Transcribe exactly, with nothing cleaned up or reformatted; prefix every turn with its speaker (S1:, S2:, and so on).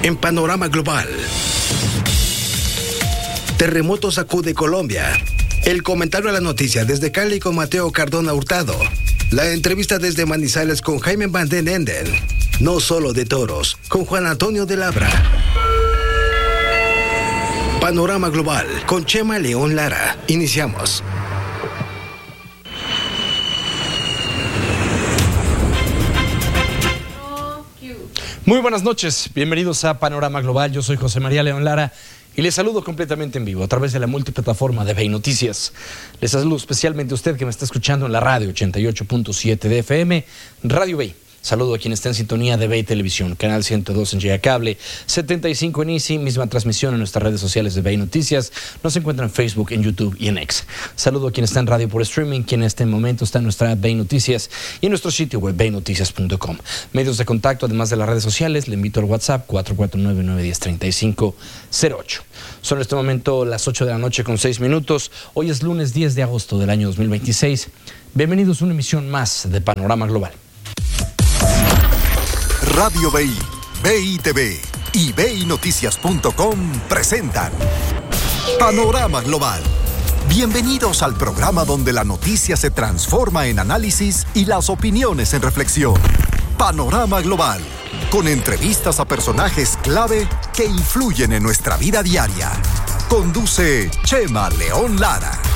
S1: En Panorama Global. Terremoto sacude Colombia. El comentario a la noticia desde Cali con Mateo Cardona Hurtado. La entrevista desde Manizales con Jaime Van den Enden. No solo de toros, con Juan Antonio de Labra. Panorama Global con Chema León Lara. Iniciamos.
S2: Muy buenas noches, bienvenidos a Panorama Global. Yo soy José María León Lara y les saludo completamente en vivo a través de la multiplataforma de Bey Noticias. Les saludo especialmente a usted que me está escuchando en la radio ochenta y ocho punto siete de F M, Radio Bey. Saludo a quien está en sintonía de Bey Televisión, canal ciento dos en Llega Cable, setenta y cinco en Easy, misma transmisión en nuestras redes sociales de Bey Noticias. Nos encuentran en Facebook, en YouTube y en X. Saludo a quien está en radio por streaming, quien en este momento está en nuestra app Bey Noticias y en nuestro sitio web bey noticias punto com. Medios de contacto, además de las redes sociales, le invito al WhatsApp cuatro cuatro nueve, nueve uno cero, tres cinco cero ocho. Son en este momento las ocho de la noche con seis minutos. Hoy es lunes diez de agosto del año dos mil veintiséis. Bienvenidos a una emisión más de Panorama Global.
S3: Radio Bey, Bey T V y bey noticias punto com presentan Panorama Global. Bienvenidos al programa donde la noticia se transforma en análisis y las opiniones en reflexión. Panorama Global, con entrevistas a personajes clave que influyen en nuestra vida diaria. Conduce Chema León Lara.